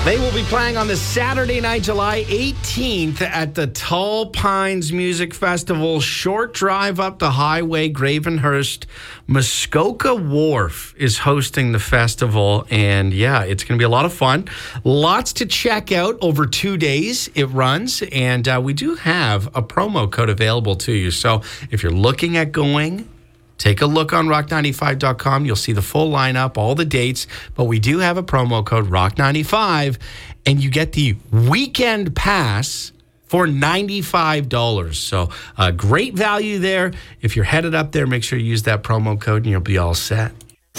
They will be playing on the Saturday night, July 18th at the Tall Pines Music Festival. Short drive up the highway, Gravenhurst. Muskoka Wharf is hosting the festival. And yeah, it's going to be a lot of fun. Lots to check out over 2 days it runs. And we do have a promo code available to you. So if you're looking at going, take a look on rock95.com. You'll see the full lineup, all the dates. But we do have a promo code, ROCK95, and you get the weekend pass for $95. So great value there. If you're headed up there, make sure you use that promo code and you'll be all set.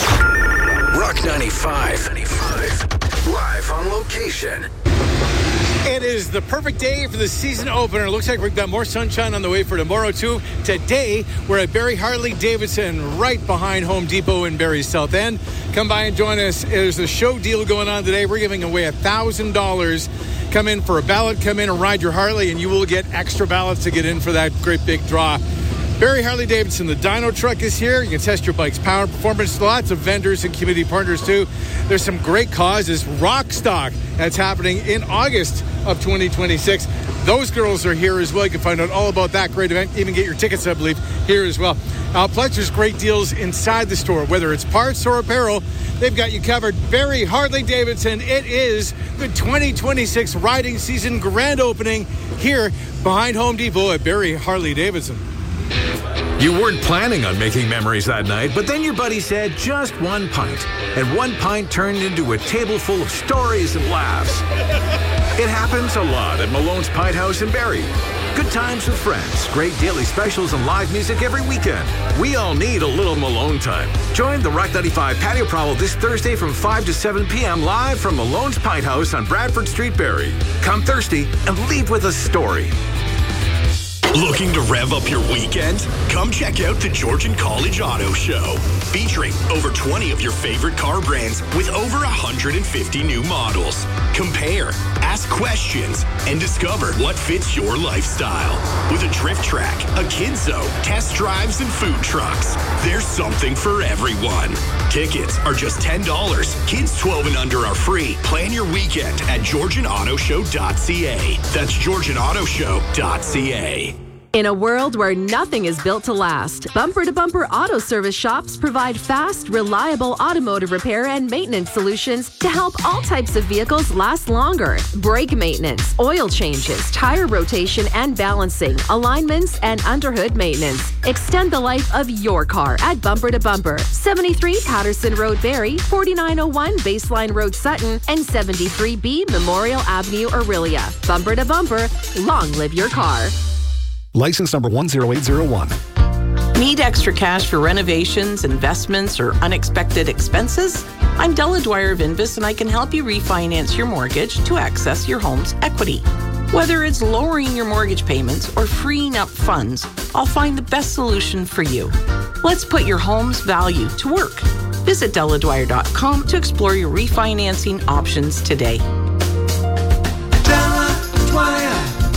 Rock 95. Live on location. It is the perfect day for the season opener. It looks like we've got more sunshine on the way for tomorrow, too. Today, we're at Barrie Harley-Davidson, right behind Home Depot in Barrie's South End. Come by and join us. There's a show deal going on today. We're giving away $1,000. Come in for a ballot, come in and ride your Harley, and you will get extra ballots to get in for that great big draw. Barrie Harley-Davidson, the dyno truck is here. You can test your bike's power and performance. Lots of vendors and community partners, too. There's some great causes. Rockstock, that's happening in August of 2026. Those girls are here as well. You can find out all about that great event. Even get your tickets, I believe, here as well. Pletcher's great deals inside the store. Whether it's parts or apparel, they've got you covered. Barrie Harley-Davidson. It is the 2026 riding season grand opening here behind Home Depot at Barrie Harley-Davidson. You weren't planning on making memories that night, but then your buddy said just one pint. And one pint turned into a table full of stories and laughs. It happens a lot at Malone's Pint House in Barrie. Good times with friends, great daily specials and live music every weekend. We all need a little Malone time. Join the Rock 95 Patio Prowl this Thursday from 5 to 7 p.m. live from Malone's Pint House on Bradford Street, Barrie. Come Thursday and leave with a story. Looking to rev up your weekend? Come check out the Georgian College Auto Show, featuring over 20 of your favorite car brands with over 150 new models. Compare, ask questions, and discover what fits your lifestyle. With a drift track, a kids zone, test drives, and food trucks, there's something for everyone. Tickets are just $10. Kids 12 and under are free. Plan your weekend at GeorgianAutoShow.ca. That's GeorgianAutoShow.ca. In a world where nothing is built to last, Bumper to Bumper Auto Service shops provide fast, reliable automotive repair and maintenance solutions to help all types of vehicles last longer. Brake maintenance, oil changes, tire rotation and balancing, alignments, and underhood maintenance. Extend the life of your car at Bumper to Bumper. 73 Patterson Road, Barrie, 4901 Baseline Road, Sutton, and 73B Memorial Avenue, Orillia. Bumper to Bumper, long live your car. License number 10801. Need extra cash for renovations, investments, or unexpected expenses? I'm Della Dwyer of Invis, and I can help you refinance your mortgage to access your home's equity. Whether it's lowering your mortgage payments or freeing up funds, I'll find the best solution for you. Let's put your home's value to work. Visit DellaDwyer.com to explore your refinancing options today. Della Dwyer.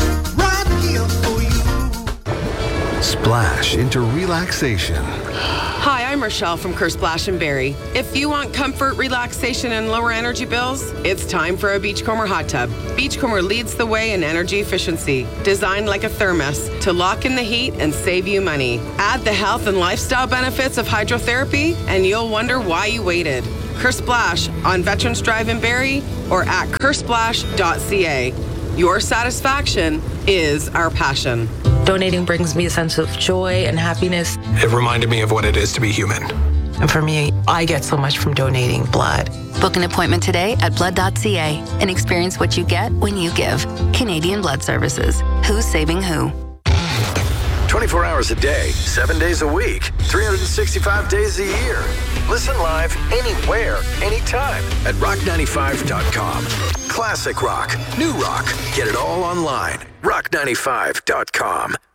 Splash into relaxation. Hi, I'm Rochelle from Kersplash and Barrie. If you want comfort, relaxation, and lower energy bills, it's time for a Beachcomber hot tub. Beachcomber leads the way in energy efficiency, designed like a thermos to lock in the heat and save you money. Add the health and lifestyle benefits of hydrotherapy, and you'll wonder why you waited. Kersplash on Veterans Drive in Barrie or at kersplash.ca. Your satisfaction is our passion. Donating brings me a sense of joy and happiness. It reminded me of what it is to be human. And for me, I get so much from donating blood. Book an appointment today at blood.ca and experience what you get when you give. Canadian Blood Services. Who's saving who? 24 hours a day, 7 days a week, 365 days a year. Listen live anywhere, anytime at rock95.com. Classic rock, new rock. Get it all online. rock95.com.